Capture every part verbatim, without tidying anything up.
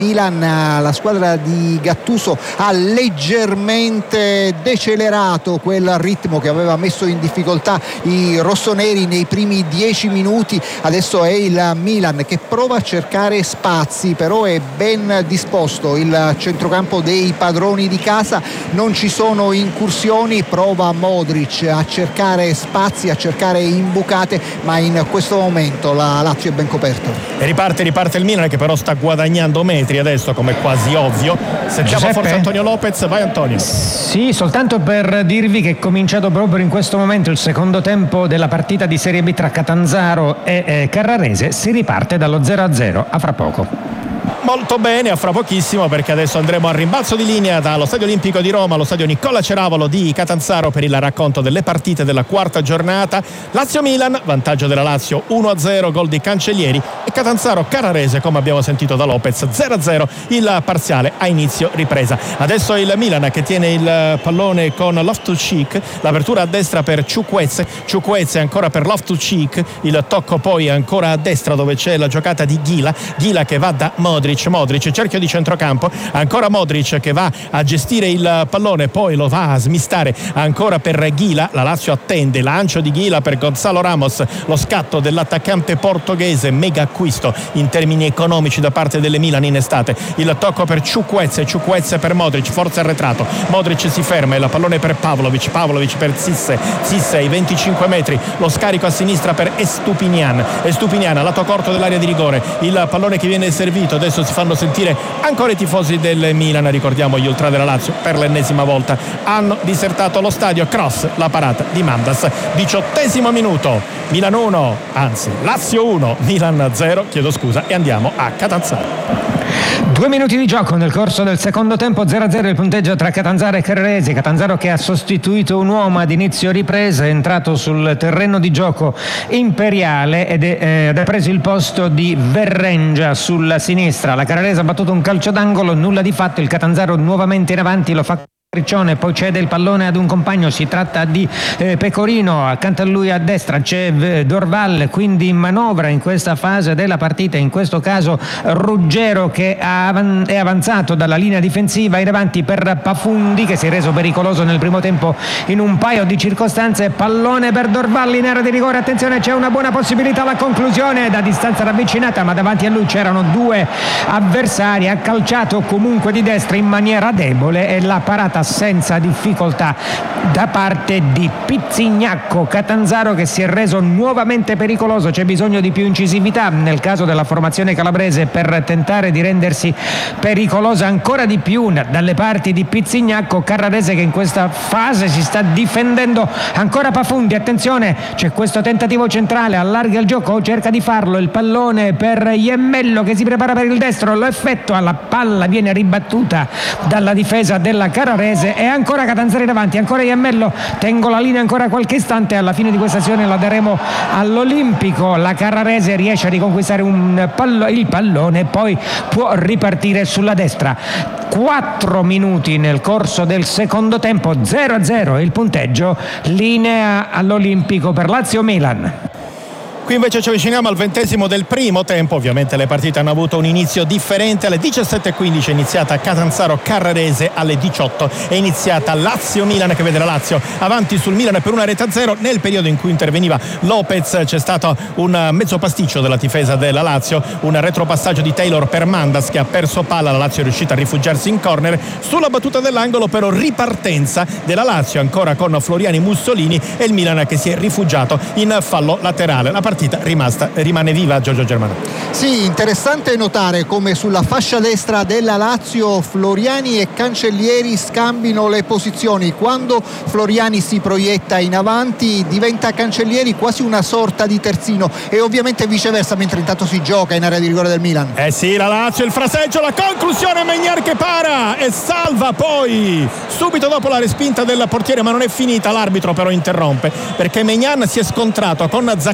Milan, la squadra di Gattuso ha leggermente decelerato quel ritmo che aveva messo in difficoltà i rossoneri nei primi dieci minuti. Adesso è il Milan che prova a cercare spazi, però è ben disposto il centrocampo dei padroni di casa, non ci sono incursioni, prova Modric a cercare spazi, a cercare imbucate, ma in questo momento la Lazio è ben coperta. E riparte, riparte il Milan che però sta guadagnando metri adesso, come quasi ovvio. Sentiamo Giuseppe? forse Antonio Lopez. Vai Antonio. Sì, soltanto per dirvi che è cominciato proprio in questo momento il secondo tempo della partita di Serie B tra Catanzaro e eh, Carrarese. Si riparte dallo zero a zero. A fra poco. Molto bene, a fra pochissimo, perché adesso andremo al rimbalzo di linea dallo Stadio Olimpico di Roma allo Stadio Nicola Ceravolo di Catanzaro per il racconto delle partite della quarta giornata. Lazio-Milan, vantaggio della Lazio uno a zero, gol di Cancellieri, e Catanzaro-Carrarese, come abbiamo sentito da Lopez, zero a zero il parziale a inizio ripresa. Adesso il Milan che tiene il pallone con Loftus-Cheek, l'apertura a destra per Ciukwueze, Ciukwueze ancora per Loftus-Cheek, il tocco poi ancora a destra dove c'è la giocata di Ghila, Ghila che va da Modric, Modric, cerchio di centrocampo, ancora Modric che va a gestire il pallone, poi lo va a smistare ancora per Ghila, la Lazio attende, lancio di Ghila per Gonzalo Ramos, lo scatto dell'attaccante portoghese, mega acquisto in termini economici da parte delle Milan in estate, il tocco per Ciukwueze, Ciukwueze per Modric, forza arretrato, Modric si ferma e la pallone per Pavlovic, Pavlovic per Zisse, Zisse ai venticinque metri, lo scarico a sinistra per Estupinian, Estupinian lato corto dell'area di rigore, il pallone che viene servito, adesso si fanno sentire ancora i tifosi del Milan, ricordiamo gli ultra della Lazio per l'ennesima volta hanno disertato lo stadio, cross, la parata di Mandas, diciottesimo minuto, Milan uno, anzi Lazio uno, Milan zero, chiedo scusa, e andiamo a Catanzaro. Due minuti di gioco nel corso del secondo tempo, zero a zero il punteggio tra Catanzaro e Carrarese. Catanzaro che ha sostituito un uomo ad inizio ripresa, è entrato sul terreno di gioco Imperiale ed è, eh, ha preso il posto di Verrengia sulla sinistra. La Carrarese ha battuto un calcio d'angolo, nulla di fatto, il Catanzaro nuovamente in avanti, lo fa Riccione, poi cede il pallone ad un compagno, si tratta di eh, Pecorino, accanto a lui a destra c'è eh, Dorval, quindi in manovra in questa fase della partita, in questo caso Ruggero che avan- è avanzato dalla linea difensiva in avanti per Pafundi che si è reso pericoloso nel primo tempo in un paio di circostanze, pallone per Dorval in area di rigore, attenzione c'è una buona possibilità alla conclusione da distanza ravvicinata, ma davanti a lui c'erano due avversari, ha calciato comunque di destra in maniera debole e la parata senza difficoltà da parte di Pizzignacco. Catanzaro che si è reso nuovamente pericoloso, c'è bisogno di più incisività nel caso della formazione calabrese per tentare di rendersi pericolosa ancora di più dalle parti di Pizzignacco. Carrarese che in questa fase si sta difendendo, ancora Pafundi, attenzione c'è questo tentativo centrale, allarga il gioco, cerca di farlo, il pallone per Iemmello che si prepara per il destro, lo effettua, la palla viene ribattuta dalla difesa della Carrarese e ancora Catanzaro in avanti, ancora Iemmello, tengo la linea ancora qualche istante, alla fine di questa azione la daremo all'Olimpico, la Carrarese riesce a riconquistare un pallo- il pallone e poi può ripartire sulla destra. Quattro minuti nel corso del secondo tempo, zero a zero il punteggio, linea all'Olimpico per Lazio-Milan. Qui invece ci avviciniamo al ventesimo del primo tempo, ovviamente le partite hanno avuto un inizio differente, alle diciassette e quindici è iniziata Catanzaro-Carrarese, alle diciotto è iniziata Lazio-Milan che vede la Lazio avanti sul Milan per una rete a zero, nel periodo in cui interveniva Lopez c'è stato un mezzo pasticcio della difesa della Lazio, un retropassaggio di Taylor per Mandas che ha perso palla, la Lazio è riuscita a rifugiarsi in corner, sulla battuta dell'angolo però ripartenza della Lazio ancora con Floriani Mussolini e il Milan che si è rifugiato in fallo laterale. La partita rimasta, rimane viva, Giorgio Germano. Sì, interessante notare come sulla fascia destra della Lazio Floriani e Cancellieri scambino le posizioni. Quando Floriani si proietta in avanti diventa Cancellieri quasi una sorta di terzino e ovviamente viceversa mentre intanto si gioca in area di rigore del Milan. Eh sì, la Lazio, il fraseggio, la conclusione, Maignan che para e salva poi subito dopo la respinta del portiere, ma non è finita, l'arbitro però interrompe perché Maignan si è scontrato con Zaccagni,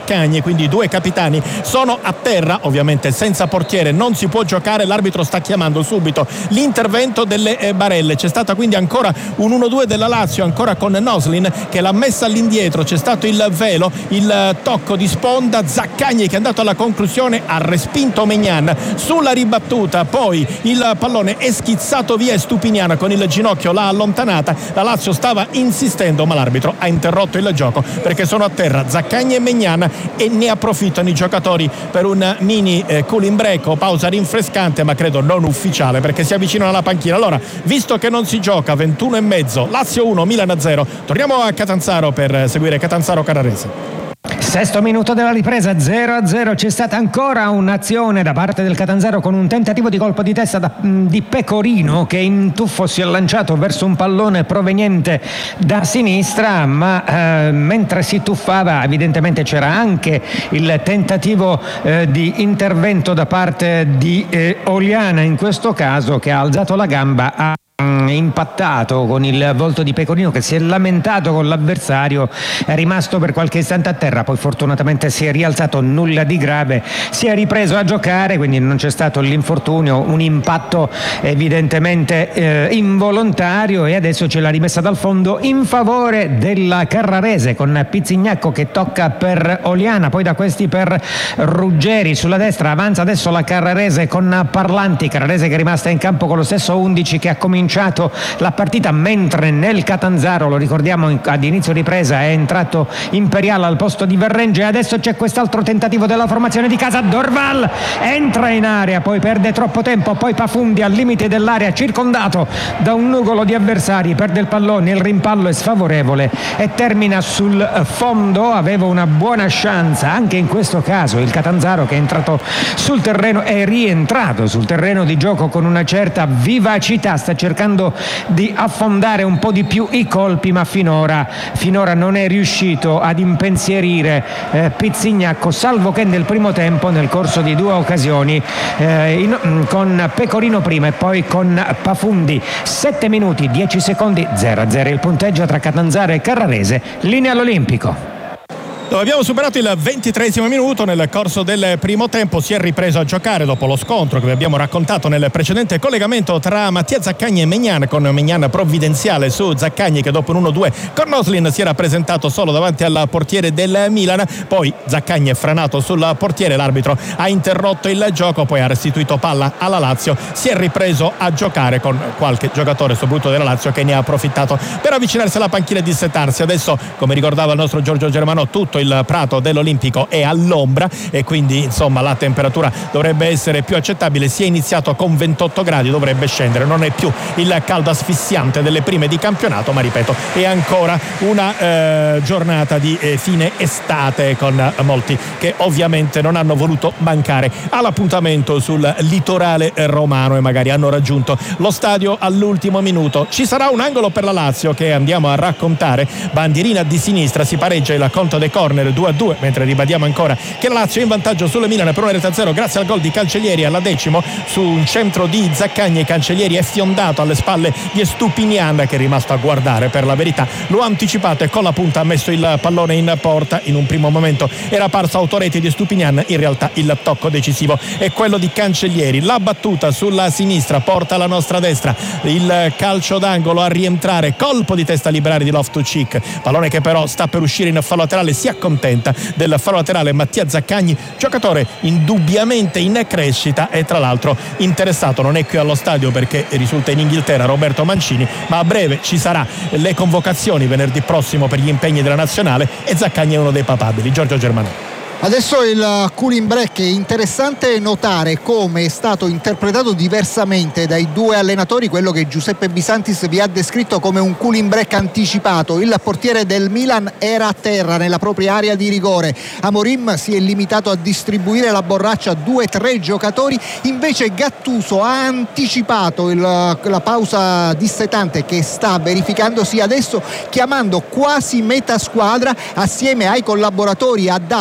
quindi i due capitani sono a terra, ovviamente senza portiere non si può giocare, l'arbitro sta chiamando subito l'intervento delle eh, barelle. C'è stata quindi ancora un uno due della Lazio, ancora con Noslin che l'ha messa all'indietro, c'è stato il velo, il eh, tocco di sponda, Zaccagni che è andato alla conclusione, ha respinto Maignan sulla ribattuta, poi il pallone è schizzato via e Stupinian con il ginocchio l'ha allontanata, la Lazio stava insistendo ma l'arbitro ha interrotto il gioco perché sono a terra Zaccagni e Maignan e ne approfittano i giocatori per un mini eh, cooling break o pausa rinfrescante, ma credo non ufficiale perché si avvicinano alla panchina. Allora, visto che non si gioca, ventuno e mezzo, Lazio uno, Milan zero, torniamo a Catanzaro per seguire Catanzaro-Carrarese. Sesto minuto della ripresa, zero a zero. C'è stata ancora un'azione da parte del Catanzaro con un tentativo di colpo di testa da, di Pecorino che in tuffo si è lanciato verso un pallone proveniente da sinistra, ma eh, mentre si tuffava evidentemente c'era anche il tentativo eh, di intervento da parte di eh, Oliana, in questo caso, che ha alzato la gamba, ha impattato con il volto di Pecorino che si è lamentato con l'avversario, è rimasto per qualche istante a terra, poi fortunatamente si è rialzato, nulla di grave, si è ripreso a giocare, quindi non c'è stato l'infortunio, un impatto evidentemente eh, involontario, e adesso c'è la rimessa dal fondo in favore della Carrarese con Pizzignacco che tocca per Oliana, poi da questi per Ruggeri sulla destra, avanza adesso la Carrarese con Parlanti, Carrarese che è rimasta in campo con lo stesso undici che ha cominciato la partita, mentre nel Catanzaro, lo ricordiamo ad inizio ripresa, è entrato Imperiale al posto di Verrenge. Adesso c'è quest'altro tentativo della formazione di casa, Dorval entra in area, poi perde troppo tempo, poi Pafundi al limite dell'area circondato da un nugolo di avversari, perde il pallone, il rimpallo è sfavorevole e termina sul fondo. Aveva una buona chance anche in questo caso il Catanzaro, che è entrato sul terreno, è rientrato sul terreno di gioco con una certa vivacità, sta cercando di affondare un po' di più i colpi, ma finora, finora non è riuscito ad impensierire eh, Pizzignacco, salvo che nel primo tempo, nel corso di due occasioni eh, in, con Pecorino prima e poi con Pafundi. Sette minuti dieci secondi, zero a zero il punteggio tra Catanzaro e Carrarese, linea all'Olimpico. Dove abbiamo superato il ventitreesimo minuto. Nel corso del primo tempo si è ripreso a giocare dopo lo scontro che vi abbiamo raccontato nel precedente collegamento tra Mattia Zaccagni e Maignan, con Maignan provvidenziale su Zaccagni che dopo un uno due con Noslin si era presentato solo davanti al portiere del Milan, poi Zaccagni è franato sul portiere, l'arbitro ha interrotto il gioco, poi ha restituito palla alla Lazio, si è ripreso a giocare con qualche giocatore soprattutto della Lazio che ne ha approfittato per avvicinarsi alla panchina e dissetarsi. Adesso, come ricordava il nostro Giorgio Germano, tutto il prato dell'Olimpico è all'ombra e quindi insomma la temperatura dovrebbe essere più accettabile. Si è iniziato con ventotto gradi, dovrebbe scendere, non è più il caldo asfissiante delle prime di campionato, ma ripeto è ancora una eh, giornata di eh, fine estate, con eh, molti che ovviamente non hanno voluto mancare all'appuntamento sul litorale romano e magari hanno raggiunto lo stadio all'ultimo minuto. Ci sarà un angolo per la Lazio che andiamo a raccontare, bandierina di sinistra, si pareggia il conto dei corner due a due, mentre ribadiamo ancora che la Lazio è in vantaggio sulle Milan per una rete a zero grazie al gol di Cancellieri alla decimo su un centro di Zaccagni. Cancellieri è fiondato alle spalle di Stupinian che è rimasto a guardare, per la verità lo ha anticipato e con la punta ha messo il pallone in porta. In un primo momento era parso autoreti di Stupinian, in realtà il tocco decisivo è quello di Cancellieri. La battuta sulla sinistra porta alla nostra destra, il calcio d'angolo a rientrare, colpo di testa liberare di Loftus-Cheek, pallone che però sta per uscire in fallo laterale, si accontenta del fallo laterale Mattia Zaccagni, giocatore indubbiamente in crescita e tra l'altro interessato, non è qui allo stadio perché risulta in Inghilterra Roberto Mancini, ma a breve ci sarà le convocazioni venerdì prossimo per gli impegni della nazionale e Zaccagni è uno dei papabili. Giorgio Germano. Adesso il cooling break. È interessante notare come è stato interpretato diversamente dai due allenatori quello che Giuseppe Bisantis vi ha descritto come un cooling break anticipato. Il portiere del Milan era a terra nella propria area di rigore, Amorim si è limitato a distribuire la borraccia a due tre giocatori, invece Gattuso ha anticipato il, la pausa dissetante che sta verificandosi adesso, chiamando quasi metà squadra assieme ai collaboratori, ha dato in modo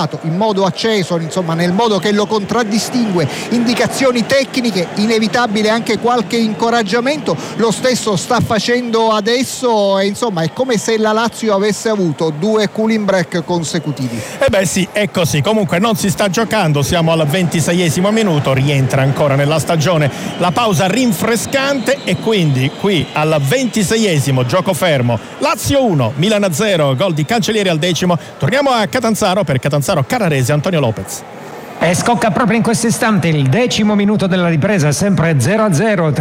modo acceso, insomma nel modo che lo contraddistingue, indicazioni tecniche, inevitabile anche qualche incoraggiamento, lo stesso sta facendo adesso e insomma è come se la Lazio avesse avuto due cooling break consecutivi. Eh beh sì, è così, comunque non si sta giocando, siamo al ventiseiesimo minuto, rientra ancora nella stagione la pausa rinfrescante e quindi qui al ventiseiesimo gioco fermo, Lazio uno, Milan zero, gol di Cancellieri al decimo. Torniamo a Catanzaro per Catanzaro Carrarese, Antonio Lopez. E scocca proprio in questo istante il decimo minuto della ripresa, sempre zero a zero.